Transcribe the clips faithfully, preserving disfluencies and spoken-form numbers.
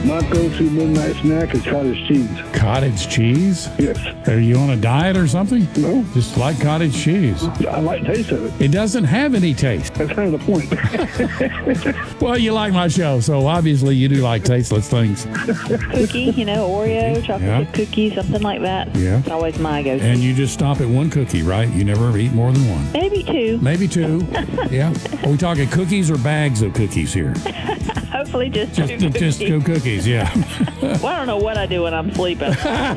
My go-to midnight snack is cottage cheese. Cottage cheese? Yes. Are you on a diet or something? No. Just like cottage cheese. I like the taste of it. It doesn't have any taste. That's kind of the point. Well, you like my show, so obviously you do like tasteless things. Cookie, you know, Oreo, chocolate Yeah. chip cookie, something like that. Yeah. It's always my go-to. And you just stop at one cookie, right? You never eat more than one. Maybe two. Maybe two. Yeah. Are we talking cookies or bags of cookies here? Hopefully just, Just, two just cookies. two cookies, yeah. Well, I don't know what I do when I'm sleeping.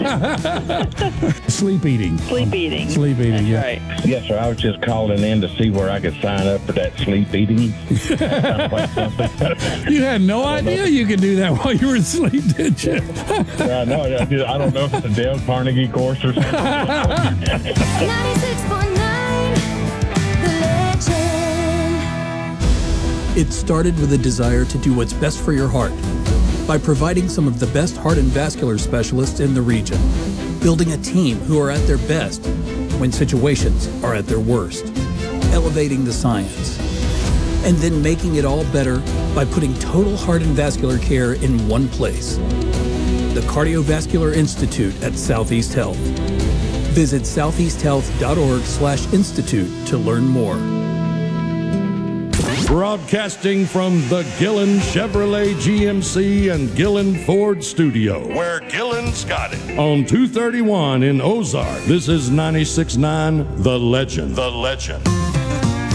Sleep eating. Sleep eating. Sleep eating, That's yeah. right. Yes, sir. I was just calling in to see where I could sign up for that sleep eating. Sounds like something. You had no idea you could do that while you were asleep, did you? I know. I just- I don't know if it's a Dale Carnegie course or something. ninety-six point nine The Legend. It started with a desire to do what's best for your heart by providing some of the best heart and vascular specialists in the region, building a team who are at their best when situations are at their worst, elevating the science, and then making it all better by putting total heart and vascular care in one place. The Cardiovascular Institute at Southeast Health. Visit southeasthealth.org slash institute to learn more. Broadcasting from the Gillen Chevrolet G M C and Gillen Ford studio, Where Gillen's got it. on two thirty-one in Ozark. This is ninety-six point nine The Legend. The legend.